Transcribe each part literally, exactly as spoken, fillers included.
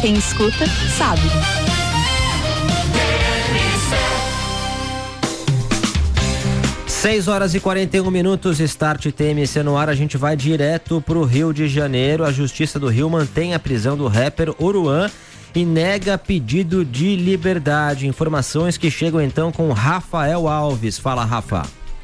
Quem escuta, sabe. seis horas e quarenta e um minutos, Start T M C no ar. A gente vai direto pro Rio de Janeiro. A Justiça do Rio mantém a prisão do rapper Oruan e nega pedido de liberdade. Informações que chegam então com Rafael Alves. Fala, Rafa.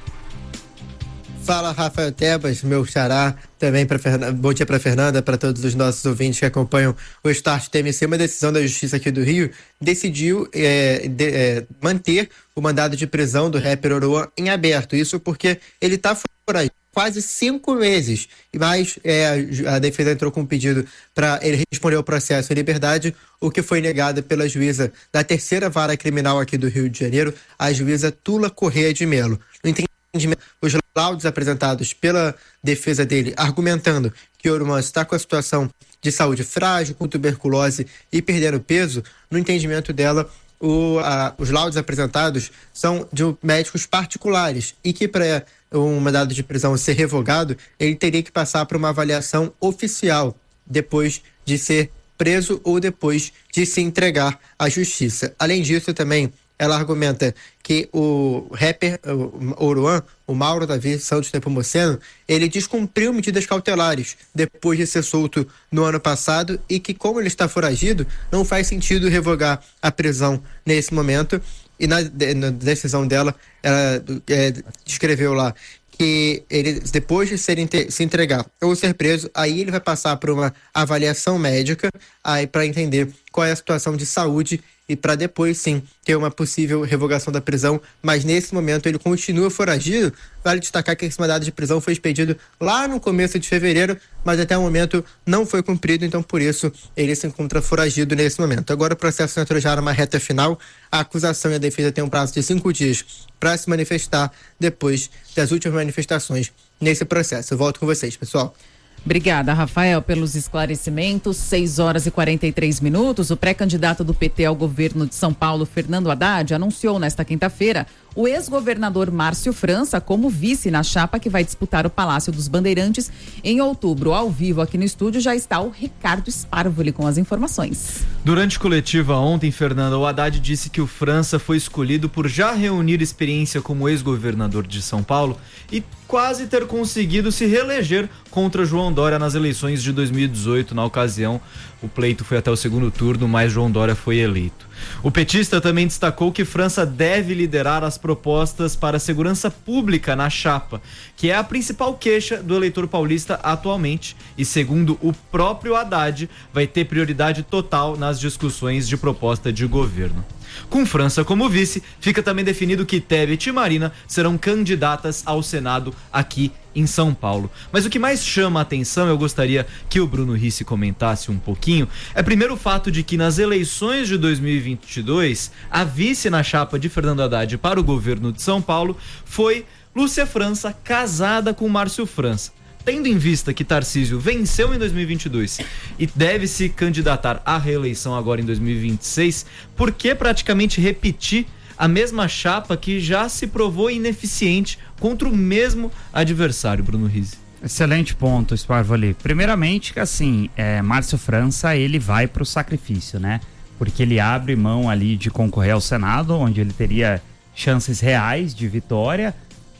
Fala, Rafael Tebas, meu xará, também para Fernanda. Bom dia para Fernanda, para todos os nossos ouvintes que acompanham o Start T M C. Uma decisão da Justiça aqui do Rio decidiu é, de, é, manter o mandado de prisão do rapper Oruan em aberto. Isso porque ele está fora quase cinco meses, mas é, a defesa entrou com um pedido para ele responder ao processo em liberdade, o que foi negado pela juíza da terceira vara criminal aqui do Rio de Janeiro, a juíza Tula Corrêa de Melo. No entendimento, os laudos apresentados pela defesa dele, argumentando que Oruan está com a situação de saúde frágil, com tuberculose e perdendo peso, no entendimento dela, o, a, os laudos apresentados são de médicos particulares e que para um mandado de prisão ser revogado, ele teria que passar por uma avaliação oficial depois de ser preso ou depois de se entregar à justiça. Além disso, também, ela argumenta que o rapper o Oruan, o Mauro Davi Santos Nepomuceno, ele descumpriu medidas cautelares depois de ser solto no ano passado e que, como ele está foragido, não faz sentido revogar a prisão nesse momento. E na, na decisão dela, ela é, descreveu lá que ele, depois de ser, se entregar ou ser preso, aí ele vai passar por uma avaliação médica aí para entender qual é a situação de saúde e para depois, sim, ter uma possível revogação da prisão. Mas nesse momento ele continua foragido. Vale destacar que esse mandado de prisão foi expedido lá no começo de fevereiro, mas até o momento não foi cumprido, então por isso ele se encontra foragido nesse momento. Agora o processo entrou já numa reta final. A acusação e a defesa têm um prazo de cinco dias para se manifestar depois das últimas manifestações nesse processo. Eu volto com vocês, pessoal. Obrigada, Rafael, pelos esclarecimentos. seis horas e quarenta e três minutos. O pré-candidato do P T ao governo de São Paulo, Fernando Haddad, anunciou nesta quinta-feira o ex-governador Márcio França como vice na chapa que vai disputar o Palácio dos Bandeirantes em outubro. Ao vivo aqui no estúdio já está o Ricardo Sparvoli com as informações. Durante coletiva ontem, Fernanda, o Haddad disse que o França foi escolhido por já reunir experiência como ex-governador de São Paulo e quase ter conseguido se reeleger contra João Dória nas eleições de dois mil e dezoito. Na ocasião, o pleito foi até o segundo turno, mas João Dória foi eleito. O petista também destacou que França deve liderar as propostas para a segurança pública na chapa, que é a principal queixa do eleitor paulista atualmente e, segundo o próprio Haddad, vai ter prioridade total nas discussões de proposta de governo. Com França como vice, fica também definido que Tebet e Marina serão candidatas ao Senado aqui em São Paulo. Mas o que mais chama a atenção, eu gostaria que o Bruno Risse comentasse um pouquinho, é primeiro o fato de que nas eleições de dois mil e vinte e dois, a vice na chapa de Fernando Haddad para o governo de São Paulo foi Lúcia França, casada com Márcio França. Tendo em vista que Tarcísio venceu em dois mil e vinte e dois e deve se candidatar à reeleição agora em dois mil e vinte e seis, por que praticamente repetir a mesma chapa que já se provou ineficiente contra o mesmo adversário, Bruno Risse? Excelente ponto, Sparvoli. Primeiramente, que assim, é, Márcio França, ele vai para o sacrifício, né? Porque ele abre mão ali de concorrer ao Senado, onde ele teria chances reais de vitória,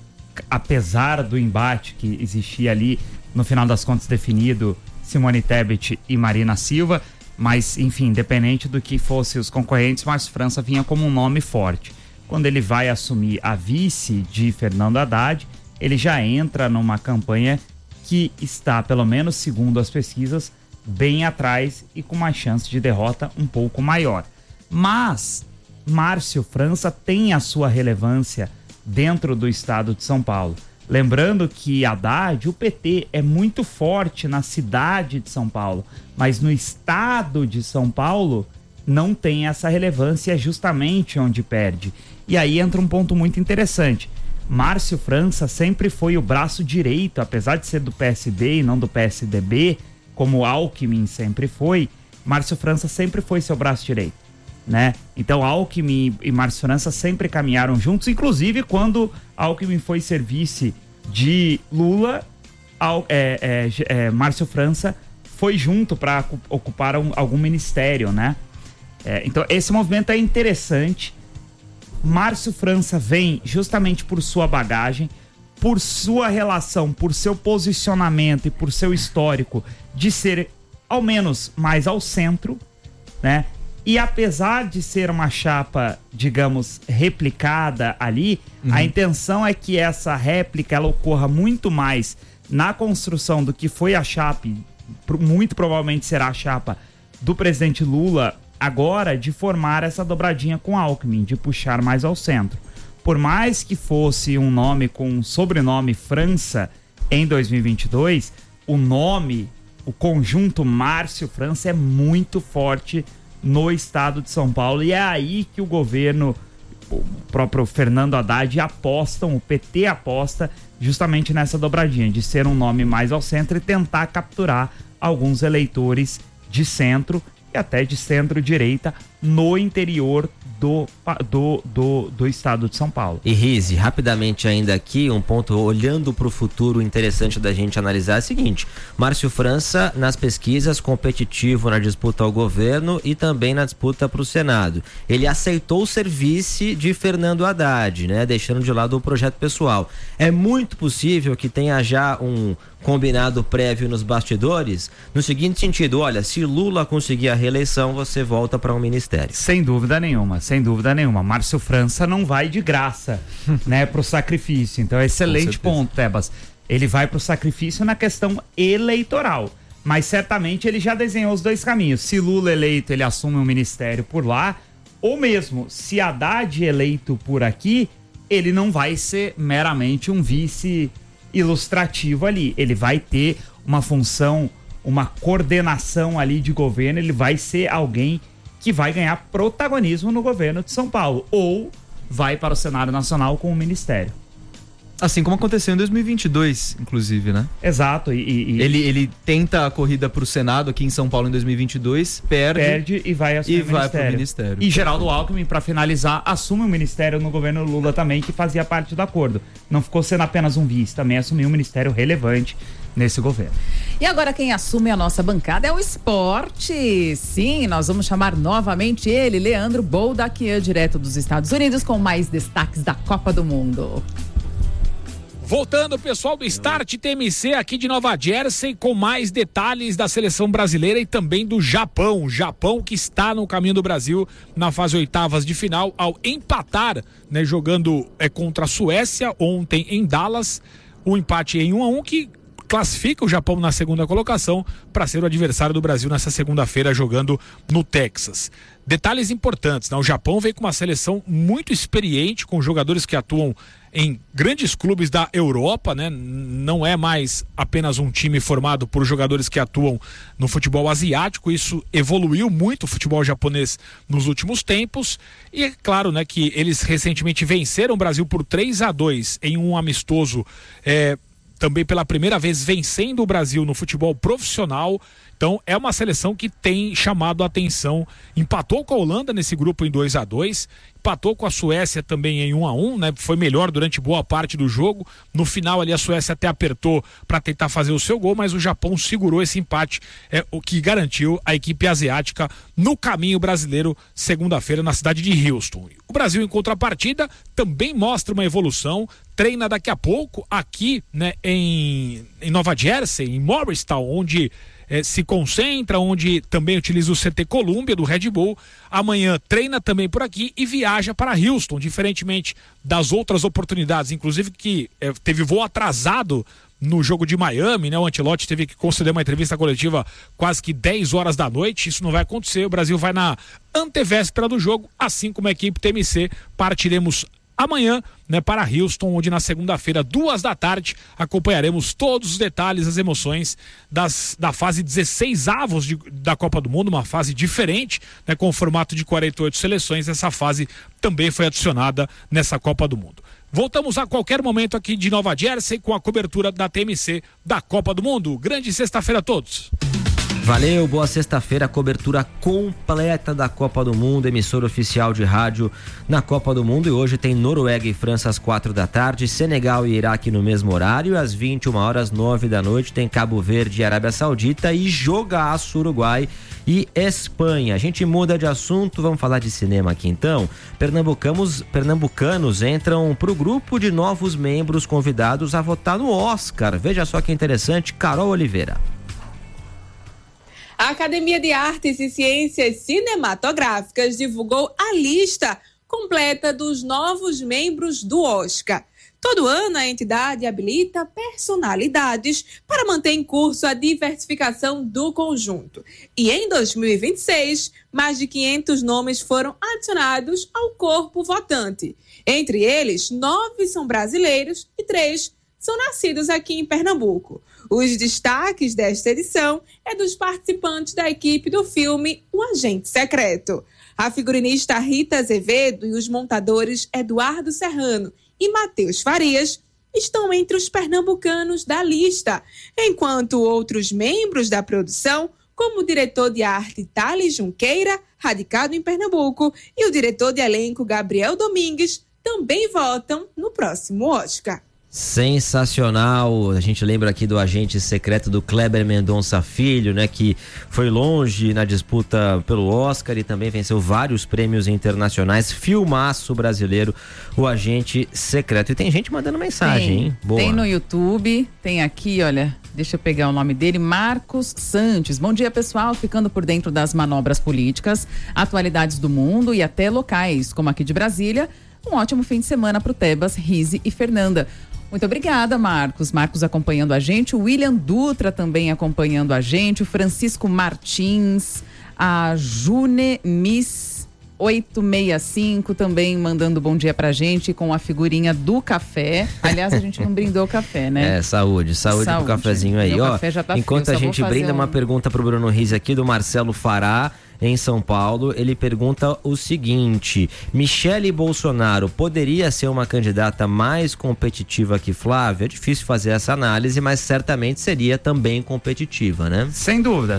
apesar do embate que existia ali, no final das contas definido Simone Tebet e Marina Silva, mas enfim, independente do que fossem os concorrentes, Márcio França vinha como um nome forte. Quando ele vai assumir a vice de Fernando Haddad, ele já entra numa campanha que está, pelo menos segundo as pesquisas, bem atrás e com uma chance de derrota um pouco maior. Mas Márcio França tem a sua relevância dentro do estado de São Paulo. Lembrando que Haddad, o P T é muito forte na cidade de São Paulo, mas no estado de São Paulo não tem essa relevância, justamente onde perde. E aí entra um ponto muito interessante. Márcio França sempre foi o braço direito, apesar de ser do P S B e não do P S D B, como Alckmin sempre foi, Márcio França sempre foi seu braço direito, né? Então Alckmin e Márcio França sempre caminharam juntos, inclusive quando Alckmin foi ser vice de Lula, Al, é, é, é, Márcio França foi junto para ocupar um, algum ministério, né? É, então esse movimento é interessante. Márcio França vem justamente por sua bagagem, por sua relação, por seu posicionamento e por seu histórico de ser ao menos mais ao centro, né? E apesar de ser uma chapa, digamos, replicada ali, uhum. a intenção é que essa réplica ela ocorra muito mais na construção do que foi a chapa, muito provavelmente será a chapa do presidente Lula agora, de formar essa dobradinha com Alckmin, de puxar mais ao centro. Por mais que fosse um nome com um sobrenome França em dois mil e vinte e dois, o nome, o conjunto Márcio França é muito forte no estado de São Paulo, e é aí que o governo, o próprio Fernando Haddad apostam, o P T aposta justamente nessa dobradinha, de ser um nome mais ao centro e tentar capturar alguns eleitores de centro e até de centro-direita no interior do, do, do, do estado de São Paulo. E Rizzi, rapidamente ainda aqui, um ponto olhando para o futuro interessante da gente analisar é o seguinte: Márcio França nas pesquisas, competitivo na disputa ao governo e também na disputa para o Senado. Ele aceitou ser vice de Fernando Haddad, né, deixando de lado o projeto pessoal. É muito possível que tenha já um combinado prévio nos bastidores, no seguinte sentido: olha, se Lula conseguir a reeleição, você volta para um ministério. Sem dúvida nenhuma, sem dúvida nenhuma. Márcio França não vai de graça, né, pro sacrifício. Então, excelente ponto, Tebas. Ele vai pro sacrifício na questão eleitoral, mas certamente ele já desenhou os dois caminhos. Se Lula eleito, ele assume um ministério por lá, ou mesmo se Haddad eleito por aqui, ele não vai ser meramente um vice ilustrativo ali, ele vai ter uma função, uma coordenação ali de governo, ele vai ser alguém que vai ganhar protagonismo no governo de São Paulo, ou vai para o cenário nacional com o ministério. Assim como aconteceu em dois mil e vinte e dois, inclusive, né? Exato. E, e... Ele, ele tenta a corrida para o Senado aqui em São Paulo em dois mil e vinte e dois, perde, perde e vai assumir e o ministério. vai pro ministério. E Geraldo Alckmin, para finalizar, assume o ministério no governo Lula também, que fazia parte do acordo. Não ficou sendo apenas um vice, também assumiu um ministério relevante nesse governo. E agora quem assume a nossa bancada é o esporte. Sim, nós vamos chamar novamente ele, Leandro Boldaquian, direto dos Estados Unidos, com mais destaques da Copa do Mundo. Voltando, pessoal do Start T M C aqui de Nova Jersey, com mais detalhes da seleção brasileira e também do Japão. Japão que está no caminho do Brasil na fase oitavas de final ao empatar, né, jogando é, contra a Suécia ontem em Dallas. Um empate em um a um que classifica o Japão na segunda colocação para ser o adversário do Brasil nessa segunda-feira jogando no Texas. Detalhes importantes, né? O Japão vem com uma seleção muito experiente, com jogadores que atuam em grandes clubes da Europa, né? Não é mais apenas um time formado por jogadores que atuam no futebol asiático. Isso evoluiu muito o futebol japonês nos últimos tempos. E é claro, né, que eles recentemente venceram o Brasil por três a dois em um amistoso, é, também pela primeira vez vencendo o Brasil no futebol profissional. Então é uma seleção que tem chamado a atenção. Empatou com a Holanda nesse grupo em dois a dois, empatou com a Suécia também em um a um, né? Foi melhor durante boa parte do jogo. No final ali a Suécia até apertou para tentar fazer o seu gol, mas o Japão segurou esse empate, é o que garantiu a equipe asiática no caminho brasileiro segunda-feira na cidade de Houston. O Brasil, em contrapartida, também mostra uma evolução, treina daqui a pouco aqui, né, em, em Nova Jersey, em Morristown, onde É, se concentra, onde também utiliza o C T Columbia do Red Bull. Amanhã treina também por aqui e viaja para Houston, diferentemente das outras oportunidades, inclusive que é, teve voo atrasado no jogo de Miami, né? O Ancelotti teve que conceder uma entrevista coletiva quase que dez horas da noite. Isso não vai acontecer, o Brasil vai na antevéspera do jogo, assim como a equipe T M C. Partiremos amanhã, né, para Houston, onde na segunda-feira, duas da tarde, acompanharemos todos os detalhes, as emoções das, da fase dezesseis avos de, da Copa do Mundo, uma fase diferente, né, com o formato de quarenta e oito seleções. Essa fase também foi adicionada nessa Copa do Mundo. Voltamos a qualquer momento aqui de Nova Jersey com a cobertura da T M C da Copa do Mundo. Grande sexta-feira a todos. Valeu, boa sexta-feira, cobertura completa da Copa do Mundo, emissora oficial de rádio na Copa do Mundo, e hoje tem Noruega e França às quatro da tarde, Senegal e Iraque no mesmo horário, às vinte e uma horas, nove da noite, tem Cabo Verde e Arábia Saudita e jogaço Uruguai e Espanha. A gente muda de assunto, vamos falar de cinema aqui então. Pernambucanos, pernambucanos entram pro grupo de novos membros convidados a votar no Oscar. Veja só que interessante, Carol Oliveira. A Academia de Artes e Ciências Cinematográficas divulgou a lista completa dos novos membros do Oscar. Todo ano, a entidade habilita personalidades para manter em curso a diversificação do conjunto. E em dois mil e vinte e seis, mais de quinhentos nomes foram adicionados ao corpo votante. Entre eles, nove são brasileiros e três são nascidos aqui em Pernambuco. Os destaques desta edição é dos participantes da equipe do filme O Agente Secreto. A figurinista Rita Azevedo e os montadores Eduardo Serrano e Matheus Farias estão entre os pernambucanos da lista, enquanto outros membros da produção, como o diretor de arte Thales Junqueira, radicado em Pernambuco, e o diretor de elenco Gabriel Domingues, também votam no próximo Oscar. Sensacional, a gente lembra aqui do Agente Secreto do Kleber Mendonça Filho, né, que foi longe na disputa pelo Oscar e também venceu vários prêmios internacionais. Filmaço brasileiro, o Agente Secreto. E tem gente mandando mensagem, tem, hein? Boa. Tem no YouTube, tem aqui, olha, deixa eu pegar o nome dele, Marcos Santos. Bom dia, pessoal, ficando por dentro das manobras políticas, atualidades do mundo e até locais, como aqui de Brasília. Um ótimo fim de semana para o Tebas, Rise e Fernanda. Muito obrigada, Marcos. Marcos acompanhando a gente, o William Dutra também acompanhando a gente, o Francisco Martins, a June Miss oito seis cinco também mandando bom dia pra gente com a figurinha do café. Aliás, a gente não brindou o café, né? É, saúde, saúde, saúde. pro cafezinho aí. Meu Ó, café já tá enquanto frio, a gente brinda, um... uma pergunta pro Bruno Riz aqui do Marcelo Fará, em São Paulo. Ele pergunta o seguinte: Michele Bolsonaro poderia ser uma candidata mais competitiva que Flávia? É difícil fazer essa análise, mas certamente seria também competitiva, né? Sem dúvida,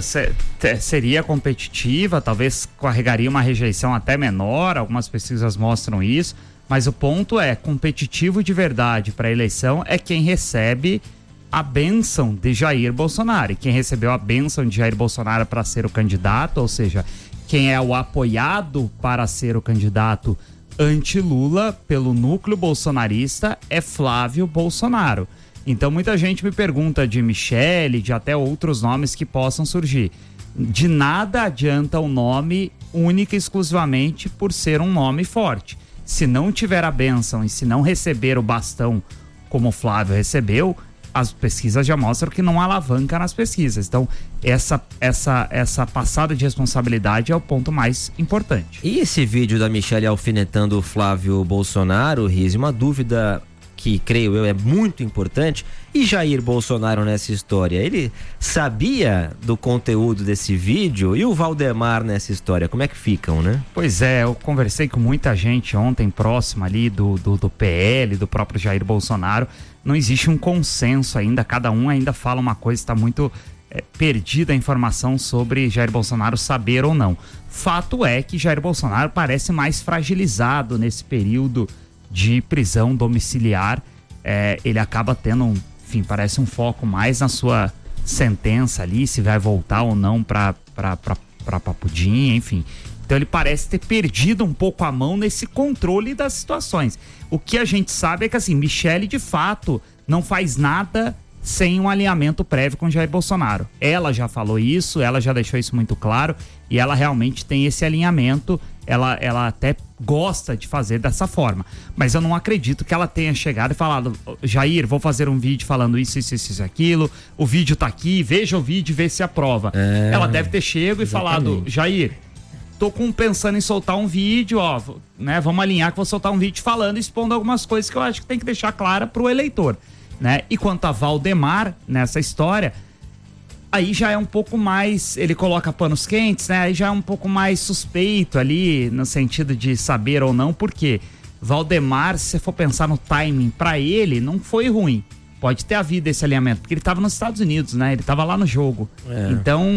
seria competitiva, talvez carregaria uma rejeição até menor, algumas pesquisas mostram isso, mas o ponto é, competitivo de verdade para a eleição é quem recebe a bênção de Jair Bolsonaro. E quem recebeu a bênção de Jair Bolsonaro para ser o candidato, ou seja, quem é o apoiado para ser o candidato anti-Lula pelo núcleo bolsonarista é Flávio Bolsonaro. Então muita gente me pergunta de Michele, de até outros nomes que possam surgir. De nada adianta o nome única e exclusivamente por ser um nome forte. Se não tiver a bênção e se não receber o bastão como o Flávio recebeu, as pesquisas já mostram que não alavanca nas pesquisas. Então, essa, essa, essa passada de responsabilidade é o ponto mais importante. E esse vídeo da Michele alfinetando o Flávio Bolsonaro, Riz, uma dúvida que, creio eu, é muito importante. E Jair Bolsonaro nessa história? Ele sabia do conteúdo desse vídeo? E o Valdemar nessa história? Como é que ficam, né? Pois é, eu conversei com muita gente ontem próxima ali do, do, do P L, do próprio Jair Bolsonaro. Não existe um consenso ainda, cada um ainda fala uma coisa, está muito é, perdida a informação sobre Jair Bolsonaro saber ou não. Fato é que Jair Bolsonaro parece mais fragilizado nesse período de prisão domiciliar. É, ele acaba tendo, um, enfim, parece um foco mais na sua sentença ali, se vai voltar ou não para para Papudim, enfim. Então ele parece ter perdido um pouco a mão nesse controle das situações. O que a gente sabe é que, assim, Michele de fato não faz nada sem um alinhamento prévio com Jair Bolsonaro. Ela já falou isso, ela já deixou isso muito claro e ela realmente tem esse alinhamento, ela, ela até gosta de fazer dessa forma. Mas eu não acredito que ela tenha chegado e falado: Jair, vou fazer um vídeo falando isso, isso, isso, isso, aquilo, o vídeo tá aqui, veja o vídeo e vê se aprova. É, ela deve ter chego e falado: Jair, tô com, pensando em soltar um vídeo, ó, né, vamos alinhar que vou soltar um vídeo falando, expondo algumas coisas que eu acho que tem que deixar clara pro eleitor, né? E quanto a Valdemar nessa história, aí já é um pouco mais, ele coloca panos quentes, né? Aí já é um pouco mais suspeito ali, no sentido de saber ou não, porque Valdemar, se você for pensar no timing pra ele, não foi ruim. Pode ter havido esse alinhamento, porque ele tava nos Estados Unidos, né? Ele tava lá no jogo. É. Então,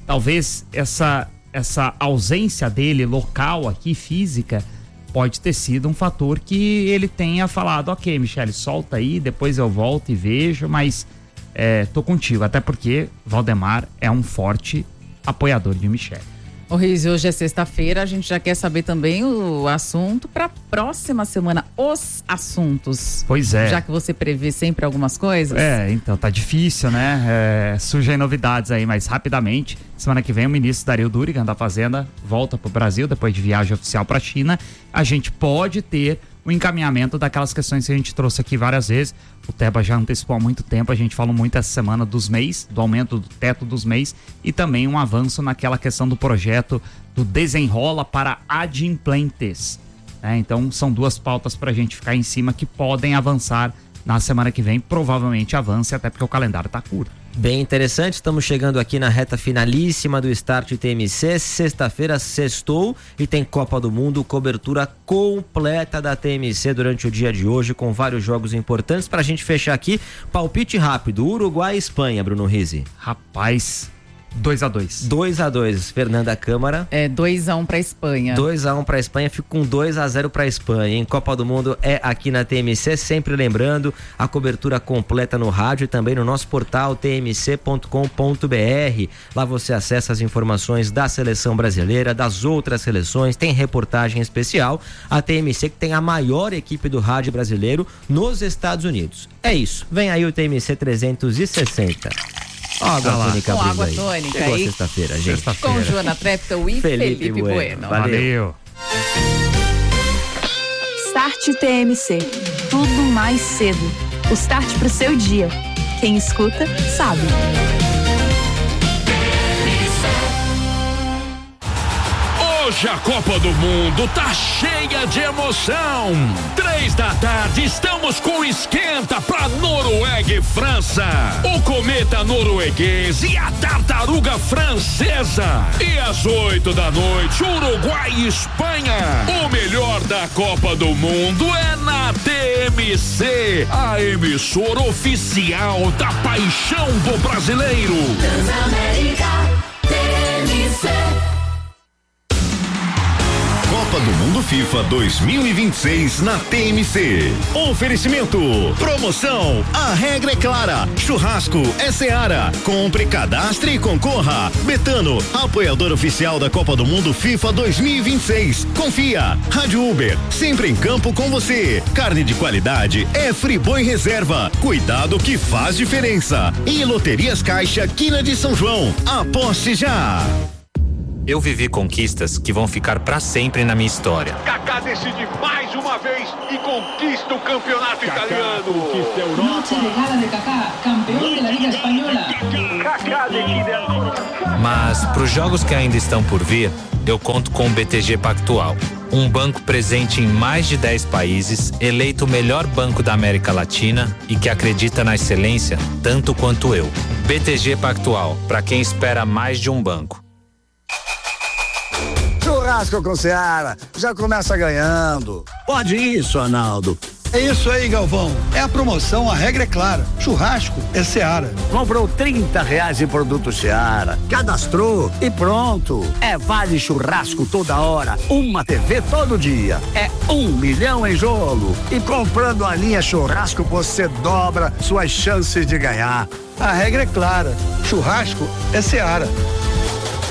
talvez essa, essa ausência dele local aqui, física, pode ter sido um fator que ele tenha falado, ok, Michele, solta aí, depois eu volto e vejo, mas é, tô contigo, até porque Valdemar é um forte apoiador de Michele. Ô Riz, hoje é sexta-feira, a gente já quer saber também o assunto para a próxima semana, os assuntos. Pois é. Já que você prevê sempre algumas coisas. É, então tá difícil, né? É, surgem novidades aí, mas rapidamente, semana que vem o ministro Dario Durigan da Fazenda volta pro Brasil, depois de viagem oficial pra China. A gente pode ter o encaminhamento daquelas questões que a gente trouxe aqui várias vezes. O Teba já antecipou há muito tempo, a gente falou muito essa semana dos M E Is, do aumento do teto dos M E Is e também um avanço naquela questão do projeto do Desenrola para Adimplentes. É, então são duas pautas para a gente ficar em cima que podem avançar na semana que vem, provavelmente avance, até porque o calendário tá curto. Bem interessante, estamos chegando aqui na reta finalíssima do Start T M C, sexta-feira sextou e tem Copa do Mundo, cobertura completa da T M C durante o dia de hoje, com vários jogos importantes. Pra gente fechar aqui, palpite rápido, Uruguai e Espanha, Bruno Rizzi. Rapaz, dois a dois. dois a dois, Fernanda Câmara. É dois a um pra Espanha. dois a um pra Espanha, fico com dois a zero pra Espanha. Em Copa do Mundo é aqui na T M C, sempre lembrando, a cobertura completa no rádio e também no nosso portal t m c ponto com ponto b r. Lá você acessa as informações da seleção brasileira, das outras seleções, tem reportagem especial. A T M C que tem a maior equipe do rádio brasileiro nos Estados Unidos. É isso, vem aí o T M C trezentos e sessenta. Água ah tônica, com água aí. tônica Chegou aí. Sexta-feira, gente. Sexta-feira. Com Joana Treptow e Felipe, Felipe Bueno. bueno. Valeu. Valeu. Start T M C. Tudo mais cedo. O start pro seu dia. Quem escuta, sabe. Hoje a Copa do Mundo tá cheia de emoção. Três da tarde estamos com esquenta pra Noruega e França. O cometa norueguês e a tartaruga francesa. E às oito da noite, Uruguai e Espanha. O melhor da Copa do Mundo é na T M C, a emissora oficial da paixão do brasileiro. Transamérica, T M C. Copa do Mundo FIFA dois mil e vinte e seis na T M C. Oferecimento. Promoção. A regra é clara. Churrasco é Seara. Compre, cadastre e concorra. Betano, apoiador oficial da Copa do Mundo FIFA dois mil e vinte e seis. Confia. Rádio Uber, sempre em campo com você. Carne de qualidade é Friboi Reserva. Cuidado que faz diferença. E Loterias Caixa, Quina de São João. Aposte já. Eu vivi conquistas que vão ficar pra sempre na minha história. Kaká decide mais uma vez e conquista o campeonato Kaká italiano. Conquista a Europa. Noche de gala de Kaká, campeão da Liga Espanhola. Kaká decide ancora. Mas pros jogos que ainda estão por vir, eu conto com o B T G Pactual. Um banco presente em mais de dez países, eleito o melhor banco da América Latina e que acredita na excelência tanto quanto eu. B T G Pactual, pra quem espera mais de um banco. Churrasco com Seara, já começa ganhando. Pode isso, Arnaldo. É isso aí, Galvão. É a promoção, a regra é clara. Churrasco é Seara. Comprou trinta reais em produto Seara, cadastrou e pronto. É vale churrasco toda hora, uma T V todo dia. É um milhão em jogo. E comprando a linha churrasco, você dobra suas chances de ganhar. A regra é clara. Churrasco é Seara.